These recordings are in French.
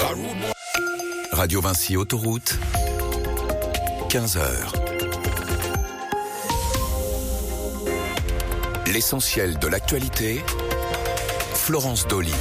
Radio Vinci Autoroute, 15h. L'essentiel de l'actualité, Florence Dolly.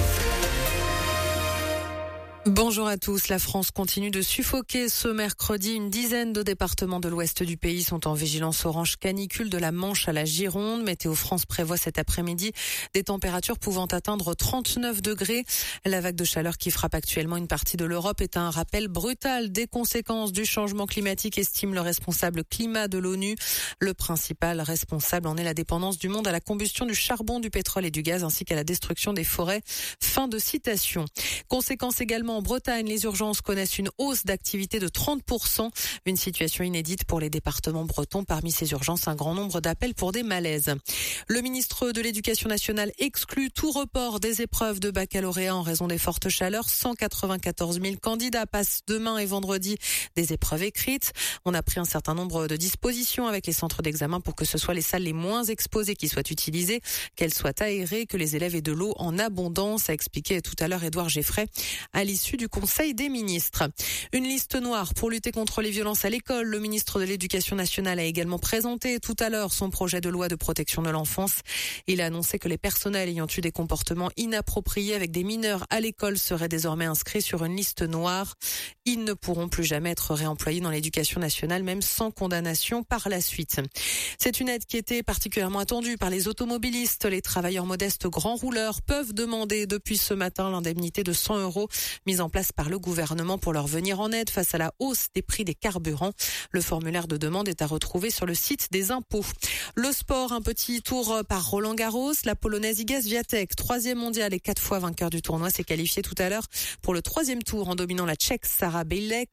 Bonjour à tous. La France continue de suffoquer ce mercredi. Une dizaine de départements de l'ouest du pays sont en vigilance orange canicule de la Manche à la Gironde. Météo France prévoit cet après-midi des températures pouvant atteindre 39 degrés. La vague de chaleur qui frappe actuellement une partie de l'Europe est un rappel brutal des conséquences du changement climatique, estime le responsable climat de l'ONU. Le principal responsable en est la dépendance du monde à la combustion du charbon, du pétrole et du gaz ainsi qu'à la destruction des forêts. Fin de citation. Conséquence également en Bretagne, les urgences connaissent une hausse d'activité de 30%. Une situation inédite pour les départements bretons. Parmi ces urgences, un grand nombre d'appels pour des malaises. Le ministre de l'Éducation nationale exclut tout report des épreuves de baccalauréat en raison des fortes chaleurs. 194 000 candidats passent demain et vendredi des épreuves écrites. On a pris un certain nombre de dispositions avec les centres d'examen pour que ce soit les salles les moins exposées qui soient utilisées, qu'elles soient aérées, que les élèves aient de l'eau en abondance, a expliqué tout à l'heure Édouard Geffray à l'issue du Conseil des ministres. Une liste noire pour lutter contre les violences à l'école. Le ministre de l'Éducation nationale a également présenté tout à l'heure son projet de loi de protection de l'enfance. Il a annoncé que les personnels ayant eu des comportements inappropriés avec des mineurs à l'école seraient désormais inscrits sur une liste noire. Ils ne pourront plus jamais être réemployés dans l'éducation nationale, même sans condamnation par la suite. C'est une aide qui était particulièrement attendue par les automobilistes. Les travailleurs modestes grands rouleurs peuvent demander depuis ce matin l'indemnité de 100 € mise en place par le gouvernement pour leur venir en aide face à la hausse des prix des carburants. Le formulaire de demande est à retrouver sur le site des impôts. Le sport, un petit tour par Roland Garros. La Polonaise Iga Swiatek, 3e mondiale et 4 fois vainqueur du tournoi, s'est qualifiée tout à l'heure pour le 3e tour en dominant la Tchèque Sara Bejlek.